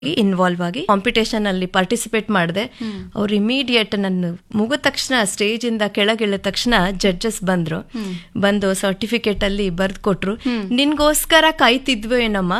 Involve ಆಗಿ competition ಅಲ್ಲಿ participate ಮಾಡಿದೆ. ಅವ್ರು ಇಮಿಡಿಯೇಟ್ ನನ್ನ ಮುಗಿದ ತಕ್ಷಣ ಸ್ಟೇಜ್ ಇಂದ ಕೆಳಗಿಳಿದ ತಕ್ಷಣ ಜಡ್ಜಸ್ ಬಂದು ಸರ್ಟಿಫಿಕೇಟ್ ಅಲ್ಲಿ ಬರ್ದ್ ಕೊಟ್ರು. ನಿನ್ಗೋಸ್ಕರ ಕಾಯ್ತಿದ್ವೋ ಏನಮ್ಮ,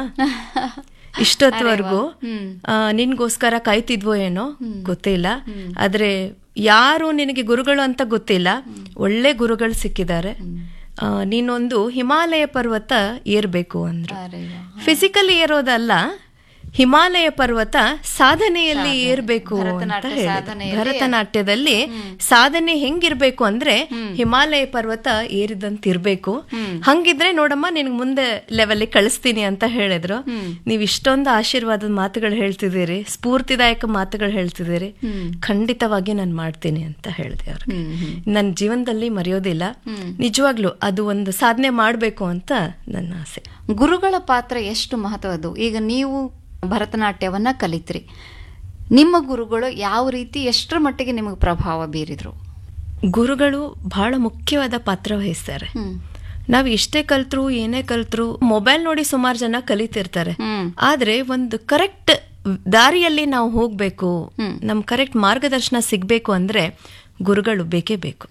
ಇಷ್ಟೊತ್ತವರೆಗೂ ನಿನ್ಗೋಸ್ಕರ ಕಾಯ್ತಿದ್ವೋ ಏನೋ ಗೊತ್ತಿಲ್ಲ, ಆದ್ರೆ ಯಾರು ನಿನಗೆ ಗುರುಗಳು ಅಂತ ಗೊತ್ತಿಲ್ಲ, ಒಳ್ಳೆ ಗುರುಗಳು ಸಿಕ್ಕಿದ್ದಾರೆ, ನೀನೊಂದು ಹಿಮಾಲಯ ಪರ್ವತ ಏರ್ಬೇಕು ಅಂದ್ರು. ಫಿಸಿಕಲಿ ಏರೋದಲ್ಲ, ಹಿಮಾಲಯ ಪರ್ವತ ಸಾಧನೆಯಲ್ಲಿ ಏರ್ಬೇಕು ಅಂತ ಹೇಳಿ. ಭರತನಾಟ್ಯದಲ್ಲಿ ಸಾಧನೆ ಹೆಂಗಿರ್ಬೇಕು ಅಂದ್ರೆ ಹಿಮಾಲಯ ಪರ್ವತ ಏರಿದಂತಿರ್ಬೇಕು. ಹಂಗಿದ್ರೆ ನೋಡಮ್ಮ ನಿನ್ಗೆ ಮುಂದೆ ಲೆವೆಲ್ ಕಳಿಸ್ತೀನಿ ಅಂತ ಹೇಳಿದ್ರು. ನೀವ್ ಇಷ್ಟೊಂದು ಆಶೀರ್ವಾದದ ಮಾತುಗಳು ಹೇಳ್ತಿದ್ದೀರಿ, ಸ್ಫೂರ್ತಿದಾಯಕ ಮಾತುಗಳು ಹೇಳ್ತಿದ್ದೀರಿ, ಖಂಡಿತವಾಗಿ ನಾನು ಮಾಡ್ತೀನಿ ಅಂತ ಹೇಳಿದೆ ಅವ್ರಿಗೆ. ನನ್ನ ಜೀವನದಲ್ಲಿ ಮರೆಯೋದಿಲ್ಲ, ನಿಜವಾಗ್ಲು ಅದು ಒಂದು ಸಾಧನೆ ಮಾಡ್ಬೇಕು ಅಂತ ನನ್ನ ಆಸೆ. ಗುರುಗಳ ಪಾತ್ರ ಎಷ್ಟು ಮಹತ್ವದ್ದು. ಈಗ ನೀವು ಭರತನಾಟ್ಯವನ್ನ ಕಲಿತ್ರಿ, ನಿಮ್ಮ ಗುರುಗಳು ಯಾವ ರೀತಿ ಎಷ್ಟರ ಮಟ್ಟಿಗೆ ನಿಮಗೆ ಪ್ರಭಾವ ಬೀರಿದ್ರು? ಗುರುಗಳು ಬಹಳ ಮುಖ್ಯವಾದ ಪಾತ್ರ ವಹಿಸ್ತಾರೆ. ನಾವ್ ಎಷ್ಟೇ ಕಲ್ತ್ರು ಏನೇ ಕಲ್ತ್ರು, ಮೊಬೈಲ್ ನೋಡಿ ಸುಮಾರು ಜನ ಕಲಿತಿರ್ತಾರೆ, ಆದ್ರೆ ಒಂದು ಕರೆಕ್ಟ್ ದಾರಿಯಲ್ಲಿ ನಾವು ಹೋಗ್ಬೇಕು, ನಮ್ ಕರೆಕ್ಟ್ ಮಾರ್ಗದರ್ಶನ ಸಿಗ್ಬೇಕು ಅಂದ್ರೆ ಗುರುಗಳು ಬೇಕೇ ಬೇಕು.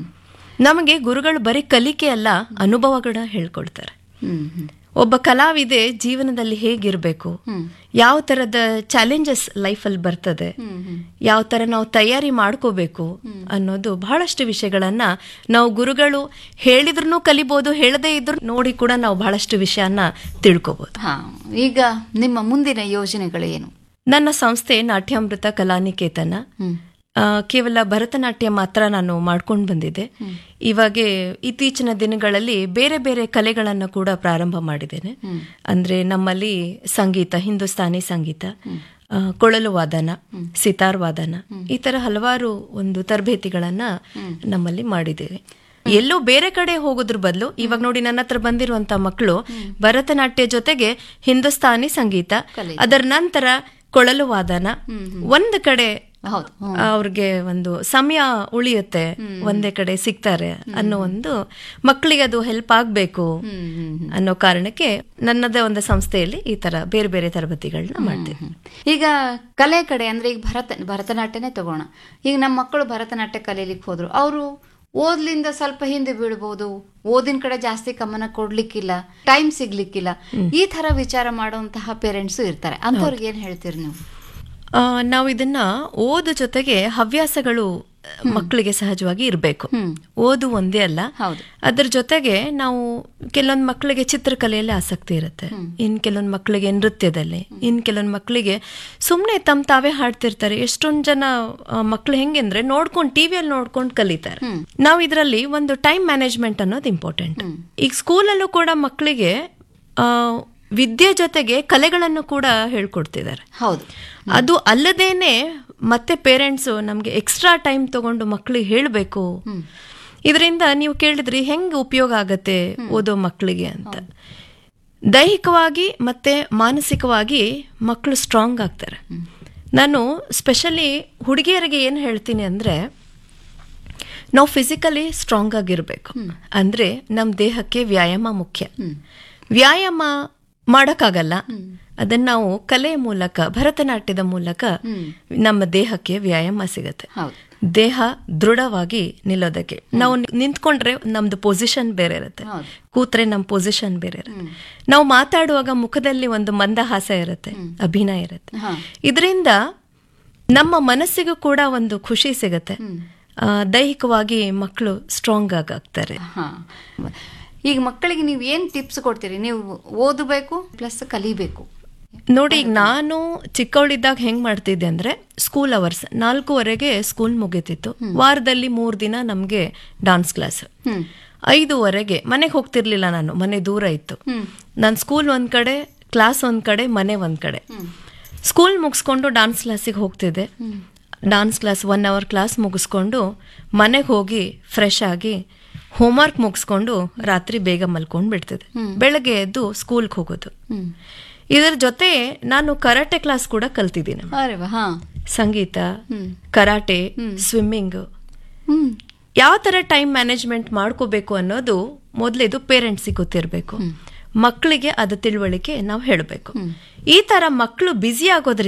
ನಮಗೆ ಗುರುಗಳು ಬರೀ ಕಲಿಕೆ ಅಲ್ಲ, ಅನುಭವಗಳ ಹೇಳ್ಕೊಳ್ತಾರೆ. ಒಬ್ಬ ಕಲಾವಿದೆ ಜೀವನದಲ್ಲಿ ಹೇಗಿರ್ಬೇಕು, ಯಾವ ತರದ ಚಾಲೆಂಜಸ್ ಲೈಫಲ್ಲಿ ಬರ್ತದೆ, ಯಾವ ತರ ನಾವು ತಯಾರಿ ಮಾಡ್ಕೋಬೇಕು ಅನ್ನೋದು ಬಹಳಷ್ಟು ವಿಷಯಗಳನ್ನ ನಾವು ಗುರುಗಳು ಹೇಳಿದ್ರು ಕಲಿಬಹುದು, ಹೇಳದೇ ಇದ್ರು ನೋಡಿ ಕೂಡ ನಾವು ಬಹಳಷ್ಟು ವಿಷಯನ ತಿಳ್ಕೋಬಹುದು. ಈಗ ನಿಮ್ಮ ಮುಂದಿನ ಯೋಜನೆಗಳು ಏನು? ನನ್ನ ಸಂಸ್ಥೆ ನಾಟ್ಯಾಮೃತ ಕಲಾನಿಕೇತನ. ಕೇವಲ ಭರತನಾಟ್ಯ ಮಾತ್ರ ನಾನು ಮಾಡ್ಕೊಂಡು ಬಂದಿದ್ದೆ. ಇವಾಗ ಇತ್ತೀಚಿನ ದಿನಗಳಲ್ಲಿ ಬೇರೆ ಬೇರೆ ಕಲೆಗಳನ್ನು ಕೂಡ ಪ್ರಾರಂಭ ಮಾಡಿದ್ದೇನೆ. ಅಂದ್ರೆ ನಮ್ಮಲ್ಲಿ ಸಂಗೀತ, ಹಿಂದೂಸ್ತಾನಿ ಸಂಗೀತ, ಕೊಳಲು ವಾದನ, ಸಿತಾರ್ ವಾದನ, ಈ ತರ ಹಲವಾರು ಒಂದು ತರಬೇತಿಗಳನ್ನ ನಮ್ಮಲ್ಲಿ ಮಾಡಿದ್ದೇವೆ. ಎಲ್ಲೋ ಬೇರೆ ಕಡೆ ಹೋಗೋದ್ರ ಬದಲು ಇವಾಗ ನೋಡಿ ನನ್ನ ಹತ್ರ ಬಂದಿರುವಂತ ಮಕ್ಕಳು ಭರತನಾಟ್ಯ ಜೊತೆಗೆ ಹಿಂದೂಸ್ತಾನಿ ಸಂಗೀತ, ಅದರ ನಂತರ ಕೊಳಲು ವಾದನ, ಒಂದು ಕಡೆ ಅವ್ರಿಗೆ ಒಂದು ಸಮಯ ಉಳಿಯುತ್ತೆ, ಒಂದೇ ಕಡೆ ಸಿಗ್ತಾರೆ ಅನ್ನೋ ಒಂದು ಮಕ್ಕಳಿಗೆ ಅದು ಹೆಲ್ಪ್ ಆಗ್ಬೇಕು ಅನ್ನೋ ಕಾರಣಕ್ಕೆ ನನ್ನದೇ ಒಂದು ಸಂಸ್ಥೆಯಲ್ಲಿ ಈ ತರ ಬೇರೆ ಬೇರೆ ತರಬೇತಿಗಳನ್ನ ಮಾಡ್ತೀವಿ. ಈಗ ಕಲೆ ಕಡೆ ಅಂದ್ರೆ ಈಗ ಭರತನಾಟ್ಯನೇ ತಗೋಣ. ಈಗ ನಮ್ಮ ಮಕ್ಕಳು ಭರತನಾಟ್ಯ ಕಲೀಲಿಕ್ಕೆ ಹೋದ್ರು, ಅವರು ಓದ್ಲಿಂದ ಸ್ವಲ್ಪ ಹಿಂದೆ ಬೀಳ್ಬಹುದು, ಓದಿನ ಕಡೆ ಜಾಸ್ತಿ ಗಮನ ಕೊಡ್ಲಿಕ್ಕಿಲ್ಲ, ಟೈಮ್ ಸಿಗ್ಲಿಕ್ಕಿಲ್ಲ, ಈ ತರ ವಿಚಾರ ಮಾಡುವಂತಹ ಪೇರೆಂಟ್ಸು ಇರ್ತಾರೆ. ಅಂತವ್ರಿಗೆ ಏನ್ ಹೇಳ್ತೀರಿ ನೀವು? ನಾವು ಇದನ್ನ ಓದು ಜೊತೆಗೆ ಹವ್ಯಾಸಗಳು ಮಕ್ಕಳಿಗೆ ಸಹಜವಾಗಿ ಇರಬೇಕು. ಓದು ಒಂದೇ ಅಲ್ಲ, ಅದ್ರ ಜೊತೆಗೆ ನಾವು ಕೆಲವೊಂದು ಮಕ್ಕಳಿಗೆ ಚಿತ್ರಕಲೆಯಲ್ಲಿ ಆಸಕ್ತಿ ಇರುತ್ತೆ, ಇನ್ ಕೆಲವೊಂದು ಮಕ್ಕಳಿಗೆ ನೃತ್ಯದಲ್ಲಿ, ಇನ್ ಕೆಲವೊಂದು ಮಕ್ಕಳಿಗೆ ಸುಮ್ನೆ ತಮ್ಮ ತಾವೇ ಹಾಡ್ತಿರ್ತಾರೆ. ಎಷ್ಟೊಂದು ಜನ ಮಕ್ಕಳು ಹೆಂಗೆಂದ್ರೆ ನೋಡ್ಕೊಂಡು ಟಿವಿಯಲ್ಲಿ ನೋಡ್ಕೊಂಡು ಕಲಿತಾರೆ. ನಾವು ಇದರಲ್ಲಿ ಒಂದು ಟೈಮ್ ಮ್ಯಾನೇಜ್ಮೆಂಟ್ ಅನ್ನೋದು ಇಂಪಾರ್ಟೆಂಟ್. ಈಗ ಸ್ಕೂಲಲ್ಲೂ ಕೂಡ ಮಕ್ಕಳಿಗೆ ವಿದ್ಯೆ ಜೊತೆಗೆ ಕಲೆಗಳನ್ನು ಕೂಡ ಹೇಳ್ಕೊಡ್ತಿದ್ದಾರೆ. ಹೌದು, ಅದು ಅಲ್ಲದೇನೆ ಮತ್ತೆ ಪೇರೆಂಟ್ಸ್ ನಮ್ಗೆ ಎಕ್ಸ್ಟ್ರಾ ಟೈಮ್ ತಗೊಂಡು ಮಕ್ಕಳಿಗೆ ಹೇಳಬೇಕು. ಇದರಿಂದ ನೀವು ಕೇಳಿದ್ರಿ ಹೆಂಗೆ ಉಪಯೋಗ ಆಗತ್ತೆ ಓದೋ ಮಕ್ಕಳಿಗೆ ಅಂತ. ದೈಹಿಕವಾಗಿ ಮತ್ತೆ ಮಾನಸಿಕವಾಗಿ ಮಕ್ಕಳು ಸ್ಟ್ರಾಂಗ್ ಆಗ್ತಾರೆ. ನಾನು ಸ್ಪೆಷಲಿ ಹುಡುಗಿಯರಿಗೆ ಏನು ಹೇಳ್ತೀನಿ ಅಂದ್ರೆ, ನಾವು ಫಿಸಿಕಲಿ ಸ್ಟ್ರಾಂಗ್ ಆಗಿರ್ಬೇಕು. ಅಂದ್ರೆ ನಮ್ಮ ದೇಹಕ್ಕೆ ವ್ಯಾಯಾಮ ಮುಖ್ಯ. ವ್ಯಾಯಾಮ ಮಾಡೋಕ್ಕಾಗಲ್ಲ, ಅದನ್ನ ನಾವು ಕಲೆ ಮೂಲಕ, ಭರತನಾಟ್ಯದ ಮೂಲಕ ನಮ್ಮ ದೇಹಕ್ಕೆ ವ್ಯಾಯಾಮ ಸಿಗತ್ತೆ. ದೇಹ ದೃಢವಾಗಿ ನಿಲ್ಲೋದಕ್ಕೆ ನಾವು ನಿಂತ್ಕೊಂಡ್ರೆ ನಮ್ದು ಪೊಸಿಷನ್ ಬೇರೆ ಇರುತ್ತೆ, ಕೂತ್ರೆ ನಮ್ಮ ಪೊಸಿಷನ್ ಬೇರೆ ಇರುತ್ತೆ, ನಾವು ಮಾತಾಡುವಾಗ ಮುಖದಲ್ಲಿ ಒಂದು ಮಂದಹಾಸ ಇರುತ್ತೆ, ಅಭಿನಯ ಇರುತ್ತೆ. ಇದರಿಂದ ನಮ್ಮ ಮನಸ್ಸಿಗೂ ಕೂಡ ಒಂದು ಖುಷಿ ಸಿಗತ್ತೆ. ದೈಹಿಕವಾಗಿ ಮಕ್ಕಳು ಸ್ಟ್ರಾಂಗ್ ಆಗ್ತಾರೆ. ಈಗ ಮಕ್ಕಳಿಗೆ ನೀವು ಏನ್ ಟಿಪ್ಸ್ ಕೊಡ್ತೀರಿ? ನೀವು ಓದಬೇಕು ಪ್ಲಸ್ ಕಲಿಬೇಕು. ನೋಡಿ, ಈಗ ನಾನು ಚಿಕ್ಕವಳಿದ್ದಾಗ ಹೆಂಗ್ ಮಾಡ್ತಿದ್ದೆ ಅಂದ್ರೆ, ಸ್ಕೂಲ್ ಅವರ್ಸ್ 4:15 ಸ್ಕೂಲ್ ಮುಗಿತಿತ್ತು. ವಾರದಲ್ಲಿ 3 ದಿನ ನಮ್ಗೆ ಡಾನ್ಸ್ ಕ್ಲಾಸ್. 5:15 ಮನೆಗೆ ಹೋಗ್ತಿರ್ಲಿಲ್ಲ ನಾನು, ಮನೆ ದೂರ ಇತ್ತು. ನಾನು ಸ್ಕೂಲ್ ಒಂದ್ ಕಡೆ, ಕ್ಲಾಸ್ ಒಂದ್ ಕಡೆ, ಮನೆ ಒಂದ್ ಕಡೆ. ಸ್ಕೂಲ್ ಮುಗಿಸ್ಕೊಂಡು ಡಾನ್ಸ್ ಕ್ಲಾಸಿಗೆ ಹೋಗ್ತಿದ್ದೆ. ಡಾನ್ಸ್ ಕ್ಲಾಸ್ 1 ಅವರ್ ಕ್ಲಾಸ್ ಮುಗಿಸ್ಕೊಂಡು ಮನೆಗೆ ಹೋಗಿ ಫ್ರೆಶ್ ಆಗಿ ಹೋಮ್ವರ್ಕ್ ಮುಗಿಸ್ಕೊಂಡು ರಾತ್ರಿ ಬೇಗ ಮಲ್ಕೊಂಡ್ ಬಿಡ್ತಿದ್ದೆ. ಬೆಳಗ್ಗೆ ಎದ್ದು ಸ್ಕೂಲ್ಗೆ ಹೋಗೋದು. ಇದರ ಜೊತೆ ನಾನು ಕರಾಟೆ ಕ್ಲಾಸ್ ಕೂಡ ಕಲ್ತಿದ್ದೀನಿ. ಸಂಗೀತ, ಕರಾಟೆ, ಸ್ವಿಮ್ಮಿಂಗ್. ಯಾವ ತರ ಟೈಮ್ ಮ್ಯಾನೇಜ್ಮೆಂಟ್ ಮಾಡ್ಕೋಬೇಕು ಅನ್ನೋದು ಮೊದಲೇದು ಪೇರೆಂಟ್ಸಿಗೆ ಗೊತ್ತಿರಬೇಕು. ಮಕ್ಕಳಿಗೆ ಅದು ತಿಳುವಳಿಕೆ ನಾವು ಹೇಳಬೇಕು. ಈ ತರ ಮಕ್ಕಳು ಬ್ಯುಸಿ ಆಗೋದ್ರಿಂದ